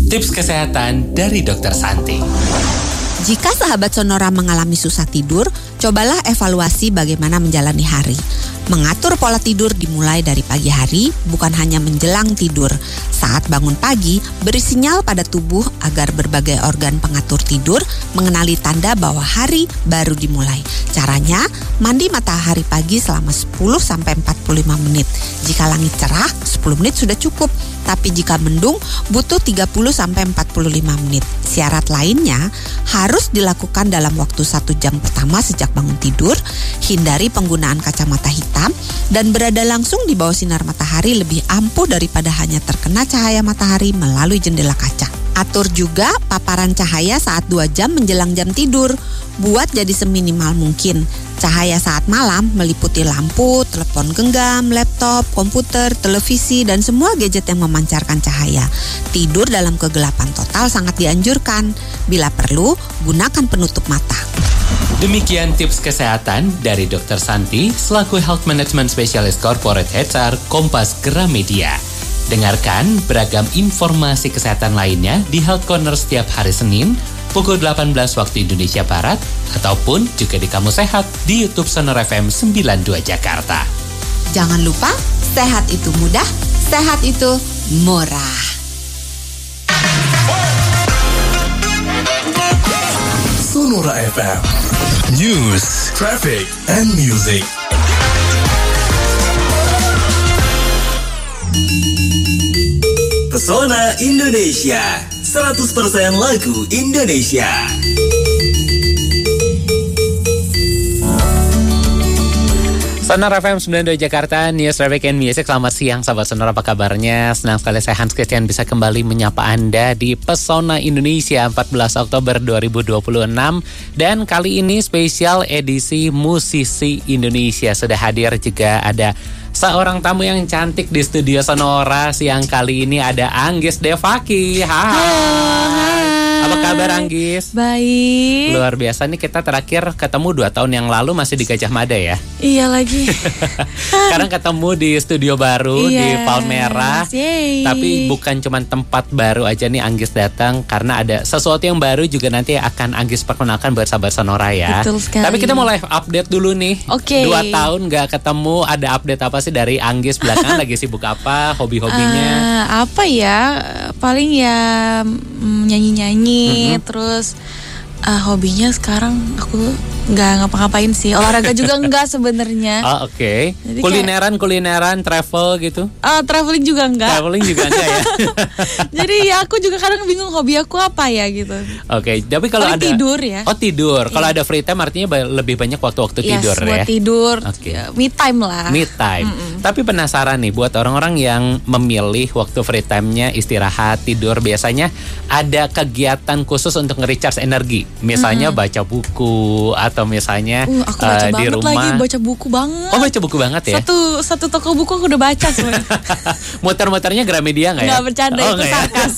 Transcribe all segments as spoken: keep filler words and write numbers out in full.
tips kesehatan dari dokter Santi. Jika sahabat Sonora mengalami susah tidur, cobalah evaluasi bagaimana menjalani hari. Mengatur pola tidur dimulai dari pagi hari, bukan hanya menjelang tidur. Saat bangun pagi, beri sinyal pada tubuh agar berbagai organ pengatur tidur mengenali tanda bahwa hari baru dimulai. Caranya, mandi matahari pagi selama sepuluh sampai empat puluh lima menit. Jika langit cerah, sepuluh menit sudah cukup. Tapi jika mendung, butuh tiga puluh sampai empat puluh lima menit. Syarat lainnya harus dilakukan dalam waktu satu jam pertama sejak bangun tidur. Hindari penggunaan kacamata hitam dan berada langsung di bawah sinar matahari lebih ampuh daripada hanya terkena cahaya matahari melalui jendela kaca. Atur juga paparan cahaya saat dua jam menjelang jam tidur. Buat jadi seminimal mungkin. Cahaya saat malam meliputi lampu, telepon genggam, laptop, komputer, televisi, dan semua gadget yang memancarkan cahaya. Tidur dalam kegelapan total sangat dianjurkan. Bila perlu, gunakan penutup mata. Demikian tips kesehatan dari dokter Santi selaku Health Management Specialist Corporate H R Kompas Gramedia. Dengarkan beragam informasi kesehatan lainnya di Health Corner setiap hari Senin pukul delapan belas waktu Indonesia Barat ataupun juga di Kamu Sehat di YouTube Sonora F M sembilan puluh dua Jakarta. Jangan lupa, sehat itu mudah, sehat itu murah. Sonora F M News, Traffic, and Music. Pesona Indonesia, seratus persen lagu Indonesia. Sonora F M sembilan puluh dua Jakarta, News, Traffic, and Music. Selamat siang sahabat Sonora, apa kabarnya? Senang sekali saya Hans Christian bisa kembali menyapa Anda di Pesona Indonesia empat belas Oktober dua ribu dua puluh enam. Dan kali ini spesial edisi Musisi Indonesia. Sudah hadir juga ada seorang tamu yang cantik di studio Sonora. Siang kali ini ada Anggis Devaki. Hai. Halo, apa kabar Anggis? Baik. Luar biasa nih, kita terakhir ketemu dua tahun yang lalu masih di Gajah Mada ya. Iya lagi. Sekarang ketemu di studio baru yes, di Palmera. Yay. Tapi bukan cuma tempat baru aja nih Anggis datang, karena ada sesuatu yang baru juga nanti akan Anggis perkenalkan buat sahabat Sonora ya. Betul sekali. Tapi kita mau live update dulu nih. Oke. Okay. Dua tahun gak ketemu, ada update apa sih dari Anggis belakangan? Lagi sibuk apa? Hobi-hobinya? Uh, apa ya? Paling ya nyanyi-nyanyi. Mm-hmm. Terus uh, hobinya sekarang aku nggak ngapa-ngapain sih, olahraga juga enggak sebenarnya. Oh oke. Okay. Kulineran, kayak, kulineran, travel gitu? Uh, traveling juga enggak. Traveling juga enggak ya. Jadi ya aku juga kadang bingung hobi aku apa ya gitu. Oke, okay. Tapi kalau ada tidur ya. Oh tidur. Kalau yeah. ada free time artinya lebih banyak waktu-waktu yes, tidur buat ya. tidur. Okay. Ya, me time lah. Me time. Mm-mm. Tapi penasaran nih buat orang-orang yang memilih waktu free time-nya istirahat, tidur, biasanya ada kegiatan khusus untuk nge-recharge energi. Misalnya mm-hmm. baca buku atau misalnya uh, aku baca uh, banget di rumah. lagi, baca buku banget. Oh baca buku banget ya? Satu satu toko buku aku udah baca semuanya. Muter-muternya Gramedia nggak ya? Nggak bercanda, oh, itu sarkas.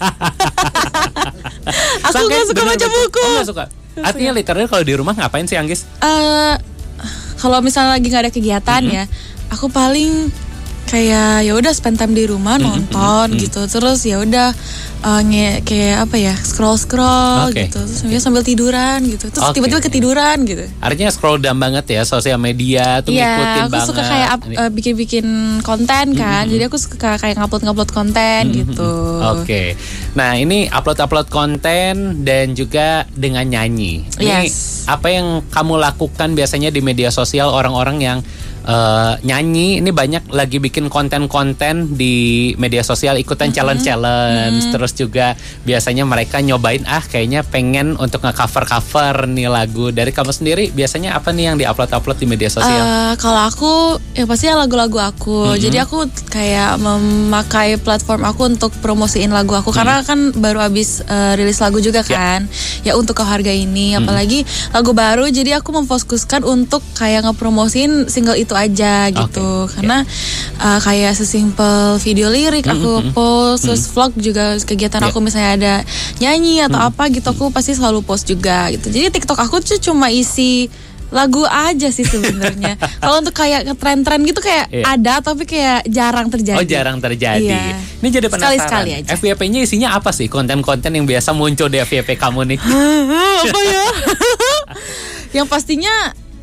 Aku nggak suka baca buku. Oh, gak suka. Artinya literally kalau di rumah ngapain sih Anggis? Uh, kalau misalnya lagi nggak ada kegiatan mm-hmm. ya, aku paling kayak ya udah spend time di rumah nonton mm-hmm. gitu, terus ya udah uh, nge- kayak apa ya scroll scroll okay. gitu, terus okay. sambil tiduran gitu, terus okay. tiba-tiba ketiduran gitu. Artinya scroll down banget ya sosial media tuh yeah, ngikutin banget. Iya, aku suka kayak uh, bikin-bikin konten kan, mm-hmm. jadi aku suka kayak ngupload-ngupload konten mm-hmm. gitu. Oke, okay. Nah ini upload-upload konten dan juga dengan nyanyi. Ini yes. apa yang kamu lakukan biasanya di media sosial orang-orang yang Uh, nyanyi ini banyak lagi bikin konten-konten di media sosial, ikutan mm-hmm. challenge-challenge mm-hmm. terus juga biasanya mereka nyobain ah kayaknya pengen untuk nge-cover-cover nih lagu. Dari kamu sendiri biasanya apa nih yang di-upload-upload di media sosial? Uh, kalau aku ya pastinya lagu-lagu aku. Mm-hmm. Jadi aku kayak memakai platform aku untuk promosiin lagu aku mm-hmm. karena kan baru habis uh, rilis lagu juga kan. Yeah. Ya untuk Kau Harga Ini, mm-hmm. apalagi lagu baru, jadi aku memfokuskan untuk kayak ngepromosiin single itu aja gitu, okay. karena yeah. uh, kayak sesimpel video lirik mm-hmm. aku post, terus mm-hmm. vlog juga kegiatan yeah. aku misalnya ada nyanyi atau mm-hmm. apa gitu, aku pasti selalu post juga gitu. Jadi TikTok aku tuh cuma isi lagu aja sih sebenarnya. Kalau untuk kayak tren-tren gitu kayak yeah. ada tapi kayak jarang terjadi. Oh jarang terjadi. Iya. Ini jadi penasaran. Sekali-sekali aja. F Y P-nya isinya apa sih? Konten-konten yang biasa muncul di F Y P kamu nih? Apa ya? Yang pastinya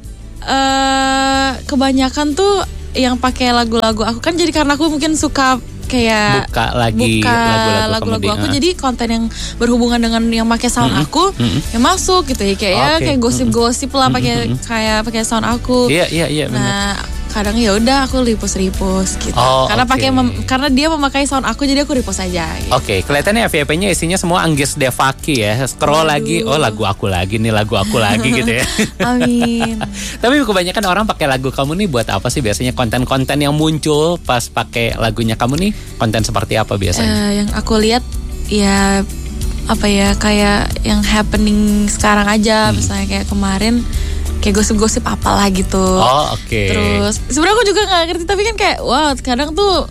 uh, kebanyakan tuh yang pakai lagu-lagu aku kan jadi karena aku mungkin suka kayak buka lagi buka lagu-lagu, lagu-lagu komedi, aku uh. jadi konten yang berhubungan dengan yang pakai sound Mm-hmm. aku Mm-hmm. yang masuk gitu ya kayak Okay. ya kayak gosip-gosip lah pakai Mm-hmm. kayak pakai sound aku. Iya iya iya benar. Nah kadang ya udah aku repost-repost gitu Oh, karena okay. pakai mem- karena dia memakai sound aku jadi aku repost aja. Gitu. Oke, okay, kelihatannya F Y P-nya isinya semua Anggis Devaki ya. Scroll Waduh. lagi, oh lagu aku lagi nih, lagu aku lagi gitu ya. Amin. Tapi kebanyakan orang pakai lagu kamu nih buat apa sih biasanya? Konten-konten yang muncul pas pakai lagunya kamu nih, konten seperti apa biasanya? Uh, yang aku lihat ya apa ya kayak yang happening sekarang aja, hmm. misalnya kayak kemarin kayak gosip-gosip apalah gitu. Oh oke. Okay. Terus sebenarnya aku juga nggak ngerti tapi kan kayak wow kadang tuh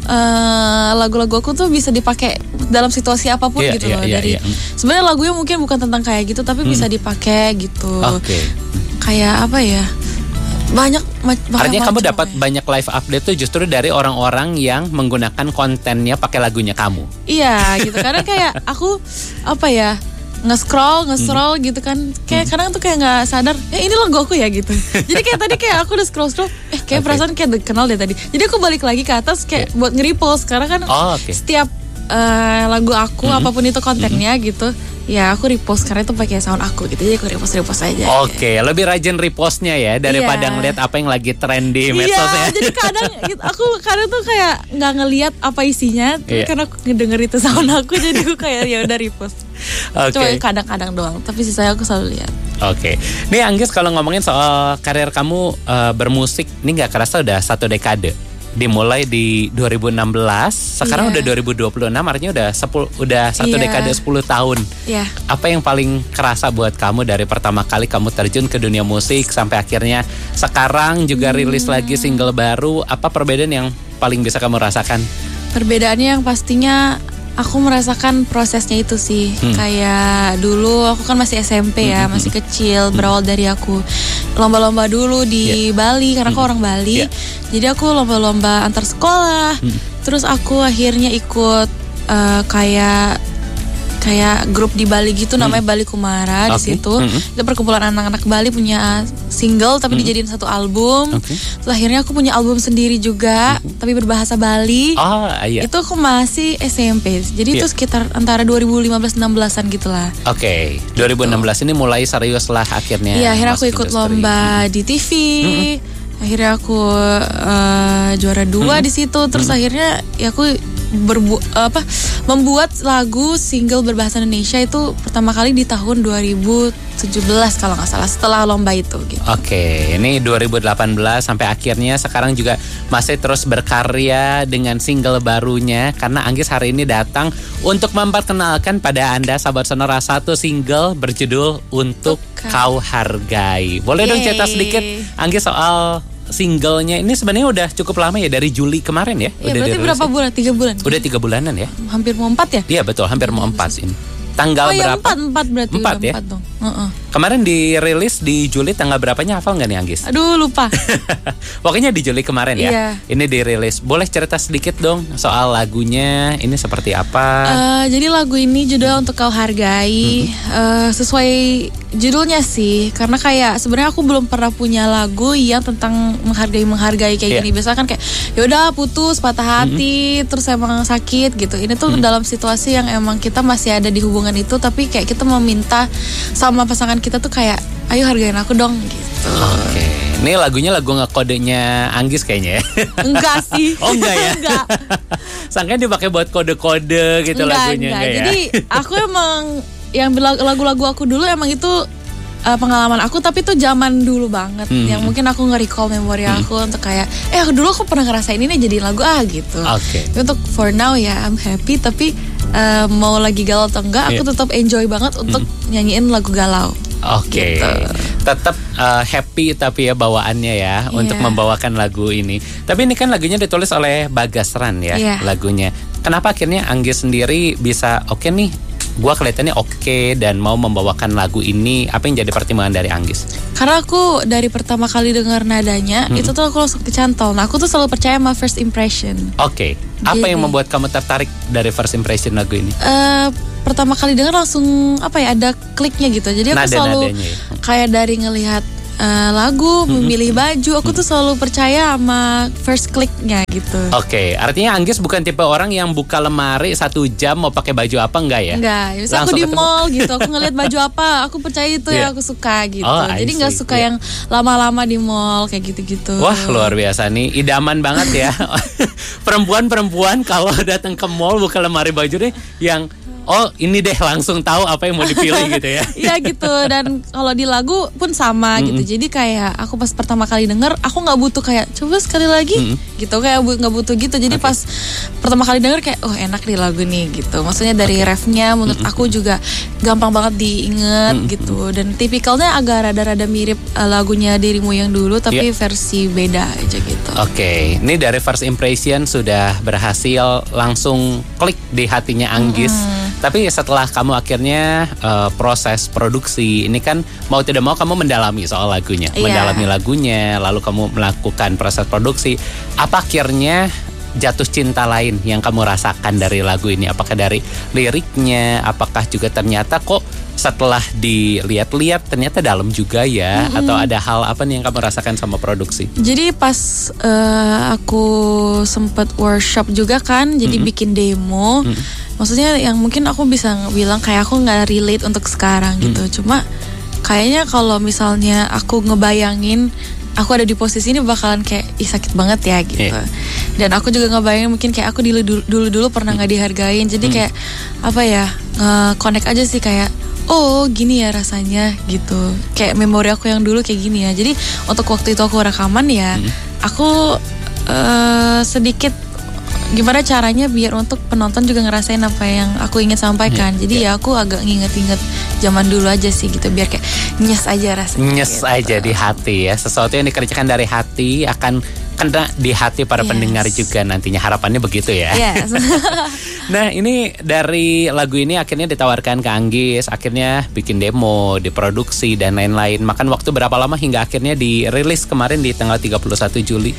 uh, lagu-lagu aku tuh bisa dipakai dalam situasi apapun yeah, gitu yeah, loh yeah, dari yeah. sebenarnya lagunya mungkin bukan tentang kayak gitu tapi hmm. bisa dipakai gitu. Oke. Okay. Kayak apa ya? Banyak, banyak artinya kamu macam dapat ya. banyak live update tuh justru dari orang-orang yang menggunakan kontennya pakai lagunya kamu. Iya gitu karena kayak aku apa ya nge-scroll nge-scroll hmm. gitu kan kayak hmm. kadang tuh kayak nggak sadar eh ini lagu aku ya gitu jadi kayak tadi kayak aku udah scroll-scroll eh kayak okay. perasaan kayak kenal deh tadi jadi aku balik lagi ke atas kayak yeah. buat nge-repost karena kan oh, okay. setiap uh, lagu aku hmm. apapun itu kontennya hmm. gitu ya aku repost karena itu pakai sound aku gitu jadi aku repost repost aja. Oke, okay. gitu. Lebih rajin repostnya ya daripada yeah. ngeliat apa yang lagi tren di medsosnya. Iya, jadi kadang aku kadang tuh kayak nggak ngelihat apa isinya, yeah. karena aku ngedenger itu sound aku jadi aku kayak ya udah repost. Okay. Cuma kadang-kadang doang, tapi sisanya aku selalu lihat. Oke, okay. Nih Anggis kalau ngomongin soal karir kamu uh, bermusik, ini nggak kerasa udah satu dekade. Dimulai di dua ribu enam belas, sekarang yeah. udah dua ribu dua puluh enam, artinya udah sepuluh, udah satu yeah. dekade sepuluh tahun. Yeah. Apa yang paling kerasa buat kamu dari pertama kali kamu terjun ke dunia musik sampai akhirnya sekarang juga hmm. rilis lagi single baru? Apa perbedaan yang paling bisa kamu rasakan? Perbedaannya yang pastinya aku merasakan prosesnya itu sih. Hmm. Kayak dulu aku kan masih S M P ya, hmm. masih kecil, berawal dari aku lomba-lomba dulu di yeah. Bali karena aku hmm. orang Bali. Yeah. Jadi aku lomba-lomba antar sekolah. Hmm. Terus aku akhirnya ikut uh, kayak kayak grup di Bali gitu hmm. namanya Bali Kumara. Okay. Di situ. Hmm. Itu perkumpulan anak-anak Bali punya single tapi hmm. dijadiin satu album. Okay. Terus akhirnya aku punya album sendiri juga hmm. tapi berbahasa Bali. Oh, iya. Itu aku masih S M P. Jadi yeah. itu sekitar antara dua ribu lima belas enam belasan gitulah. Oke, okay. dua ribu enam belas ini mulai serius lah akhirnya. Iya, akhirnya aku ikut industri. lomba di T V. Mm-hmm. Akhirnya aku uh, juara dua mm-hmm. di situ. Terus mm-hmm. akhirnya ya aku berbu- apa membuat lagu single berbahasa Indonesia itu pertama kali di tahun dua ribu tujuh belas kalau nggak salah setelah lomba itu gitu. Oke, ini dua ribu delapan belas sampai akhirnya sekarang juga masih terus berkarya dengan single barunya karena Anggis hari ini datang untuk memperkenalkan pada Anda sahabat Sonora satu single berjudul Untuk Kau Hargai. Boleh Yeay. dong cerita sedikit Anggis soal singlenya ini sebenarnya udah cukup lama ya dari Juli kemarin ya? Iya, udah berarti berapa bulan? Tiga bulan? Udah tiga bulanan ya? Hampir mau empat ya? Iya betul, hampir mau empat ini. Tanggal oh, ya, berapa? Empat, empat berarti empat ya? Empat dong. Uh-uh. Kemarin dirilis di Juli tanggal berapanya hafal nggak nih Anggis? Aduh lupa. Pokoknya di Juli kemarin ya. Iya. Ini dirilis. Boleh cerita sedikit dong soal lagunya? Ini seperti apa? Uh, jadi lagu ini judul Untuk Kau Hargai. Hmm. Uh, sesuai judulnya sih, karena kayak sebenarnya aku belum pernah punya lagu yang tentang menghargai menghargai kayak yeah. gini. Biasanya kan kayak yaudah putus, patah hati, hmm. terus emang sakit gitu. Ini tuh hmm. dalam situasi yang emang kita masih ada di hubungan itu, tapi kayak kita meminta sama pasangan kita tuh kayak ayo hargain aku dong gitu. Oke, okay. Ini lagunya lagu ngekodenya Anggis kayaknya ya? Enggak sih. Oh enggak ya? Enggak. Sangkanya dipakai buat kode-kode gitu enggak, lagunya enggak. enggak ya? Jadi aku emang yang lagu-lagu aku dulu emang itu uh, pengalaman aku, tapi itu zaman dulu banget. Hmm. Yang mungkin aku nge-recall memori hmm. aku untuk kayak eh dulu aku pernah ngerasain ini jadi lagu ah gitu. Oke. Okay. Untuk for now ya I'm happy, tapi uh, mau lagi galau atau enggak yeah. aku tetap enjoy banget untuk hmm. nyanyiin lagu galau. Oke, okay. gitu. Tetap uh, happy tapi ya bawaannya ya yeah. untuk membawakan lagu ini. Tapi ini kan lagunya ditulis oleh Bagas Ran ya yeah. lagunya. Kenapa akhirnya Anggis sendiri bisa oke okay nih gua kelihatannya oke dan mau membawakan lagu ini, apa yang jadi pertimbangan dari Anggis? Karena aku dari pertama kali dengar nadanya, hmm. itu tuh aku langsung kecantol. Nah, aku tuh selalu percaya sama first impression. Oke, okay. Apa Jadi, yang membuat kamu tertarik dari first impression lagu ini? Uh, pertama kali dengar langsung apa ya, ada kliknya gitu. Jadi aku Nada, selalu ya. kayak dari ngelihat uh, lagu, mm-hmm. memilih baju, aku tuh selalu percaya sama first clicknya gitu. Oke, okay. Artinya Anggis bukan tipe orang yang buka lemari satu jam mau pakai baju apa, enggak ya? Enggak, misalnya aku di ketemu. mall gitu, aku ngelihat baju apa, aku percaya itu yeah. yang aku suka gitu. Oh, jadi nggak suka yeah. yang lama-lama di mall kayak gitu-gitu. Wah, luar biasa nih, idaman banget ya. Perempuan-perempuan kalau datang ke mall buka lemari baju deh yang oh ini deh langsung tahu apa yang mau dipilih gitu ya. Iya gitu, dan kalau di lagu pun sama mm-hmm. gitu. Jadi kayak aku pas pertama kali denger, aku nggak butuh kayak coba sekali lagi mm-hmm. gitu, kayak nggak butuh gitu. Jadi okay. pas pertama kali denger kayak oh enak nih lagu nih gitu. Maksudnya dari okay. refnya menurut mm-hmm. aku juga gampang banget diinget mm-hmm. gitu. Dan tipikalnya agak rada-rada mirip uh, lagunya Dirimu Yang Dulu tapi yeah. versi beda aja gitu. Oke, okay. Ini dari first impression sudah berhasil langsung klik di hatinya Anggis. Mm-hmm. Tapi setelah kamu akhirnya uh, proses produksi, ini kan mau tidak mau kamu mendalami soal lagunya, yeah. mendalami lagunya, lalu kamu melakukan proses produksi. Apa akhirnya jatuh cinta lain yang kamu rasakan dari lagu ini? Apakah dari liriknya? Apakah juga ternyata kok setelah dilihat-lihat ternyata dalam juga ya? Mm-hmm. Atau ada hal apa nih yang kamu rasakan sama produksi? Jadi pas uh, aku sempat workshop juga kan, jadi mm-hmm. bikin demo. Mm-hmm. Maksudnya yang mungkin aku bisa bilang kayak aku gak relate untuk sekarang gitu. Hmm. Cuma kayaknya kalau misalnya aku ngebayangin aku ada di posisi ini bakalan kayak ih sakit banget ya gitu. Yeah. Dan aku juga ngebayangin mungkin kayak aku dulu-dulu pernah gak dihargain. Jadi hmm. kayak apa ya, nge-connect aja sih kayak oh gini ya rasanya gitu. Kayak memori aku yang dulu kayak gini ya. Jadi untuk waktu itu aku rekaman ya hmm. aku uh, sedikit gimana caranya biar untuk penonton juga ngerasain apa yang aku ingin sampaikan. Yeah, Jadi yeah. ya aku agak nginget-inget zaman dulu aja sih gitu, biar kayak nyes aja rasanya. Nyes gitu. aja di hati ya. Sesuatu yang dikerjakan dari hati akan kena di hati para yes. pendengar juga nantinya. Harapannya begitu ya. Yes. Nah ini dari lagu ini akhirnya ditawarkan ke Anggis, akhirnya bikin demo, diproduksi dan lain-lain. Makan waktu berapa lama hingga akhirnya dirilis kemarin di tanggal tiga puluh satu Juli?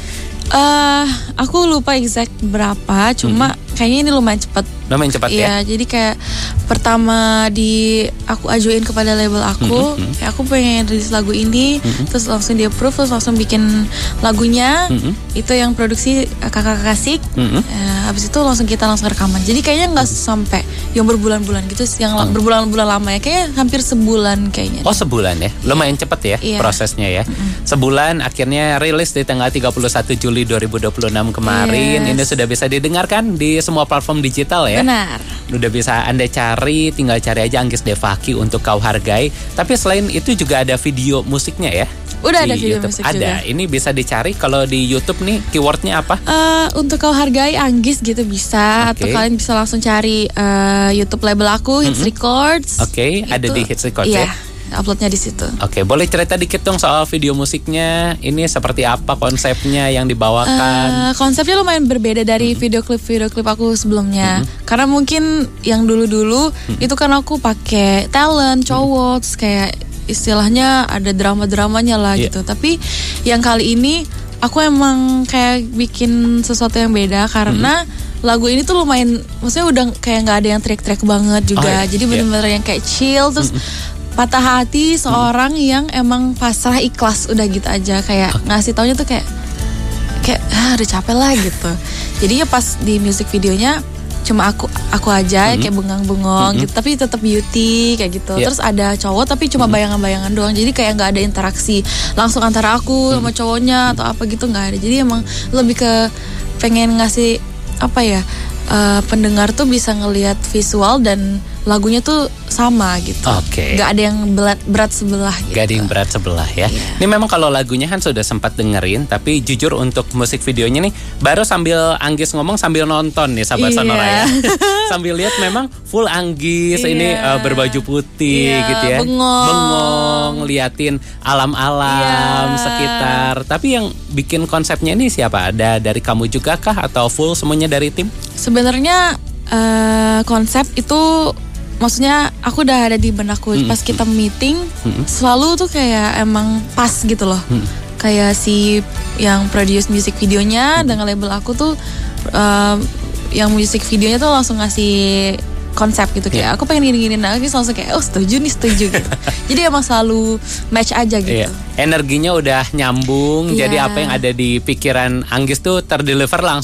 Uh, aku lupa exact berapa, cuma mm-hmm. kayaknya ini lumayan cepat. Lumayan cepat ya? Iya, jadi kayak pertama di aku ajuin kepada label aku, mm-hmm. kayak aku pengen rilis lagu ini, mm-hmm. terus langsung di approve, terus langsung bikin lagunya, mm-hmm. itu yang produksi kakak Kasik, mm-hmm. uh, habis itu langsung kita langsung rekaman. Jadi kayaknya nggak sampai yang berbulan-bulan gitu, yang mm. berbulan-bulan lama ya, kayaknya hampir sebulan kayaknya. Oh sebulan ya, lumayan cepat ya yeah. prosesnya ya. Mm-hmm. Sebulan akhirnya rilis di tanggal tiga puluh satu Juli dua ribu dua puluh enam kemarin. Yes. Ini sudah bisa didengarkan di semua platform digital ya. Benar. Udah bisa Anda cari, tinggal cari aja Anggis Devaki untuk Kau Hargai. Tapi selain itu juga ada video musiknya ya. Udah di ada video YouTube. musik ada. juga. Ini bisa dicari kalau di YouTube nih keywordnya apa? Uh, untuk Kau Hargai Anggis gitu bisa, okay. atau kalian bisa langsung cari uh, YouTube label aku Hits mm-hmm. Records. Oke, okay. Ada di Hits Records iya. ya. Uploadnya di situ. Oke, boleh cerita dikit dong soal video musiknya. Ini seperti apa konsepnya yang dibawakan? Uh, konsepnya lumayan berbeda dari mm-hmm. video klip-video klip aku sebelumnya. Mm-hmm. Karena mungkin yang dulu-dulu mm-hmm. itu kan aku pakai talent cowok, mm-hmm. terus kayak istilahnya ada drama-dramanya lah yeah. gitu. Tapi yang kali ini aku emang kayak bikin sesuatu yang beda karena mm-hmm. lagu ini tuh lumayan, maksudnya udah kayak nggak ada yang teriak-teriak banget juga. Oh, iya. Jadi bener-bener yeah. yang kayak chill terus. Mm-hmm. Patah hati seorang hmm. yang emang pasrah ikhlas udah gitu aja, kayak okay. ngasih taunya tuh kayak kayak ah, udah capek lah gitu. Jadinya pas di music videonya cuma aku aku aja hmm. kayak bengang-bengong hmm. gitu, tapi tetap beauty kayak gitu. Yeah. Terus ada cowok tapi cuma hmm. bayangan-bayangan doang. Jadi kayak nggak ada interaksi langsung antara aku hmm. sama cowoknya atau apa gitu, nggak ada. Jadi emang lebih ke pengen ngasih apa ya, uh, pendengar tuh bisa ngelihat visual dan lagunya tuh sama gitu. Oke. Okay. Gak ada yang berat, berat sebelah gitu. Gak ada yang berat sebelah ya. Yeah. Ini memang kalau lagunya kan sudah sempat dengerin, tapi jujur untuk musik videonya nih baru sambil Anggis ngomong sambil nonton nih sahabat yeah. Sonora ya. Sambil lihat memang full Anggis yeah. ini uh, berbaju putih yeah. gitu ya. Bengong. Bengong, liatin alam-alam yeah. sekitar. Tapi yang bikin konsepnya ini siapa? Ada dari kamu juga kah atau full semuanya dari tim? Sebenarnya uh, konsep itu maksudnya aku udah ada di benakku Mm-mm. pas kita meeting Mm-mm. selalu tuh kayak emang pas gitu loh. Mm. Kayak si yang produce music videonya dengan label aku tuh um, yang music videonya tuh langsung ngasih konsep gitu kayak Yeah. aku pengen gini-gini lagi langsung kayak oh setuju nih setuju gitu. Jadi emang selalu match aja gitu. Iya. Energinya udah nyambung, Iya. jadi apa yang ada di pikiran Anggis tuh terdeliver langsung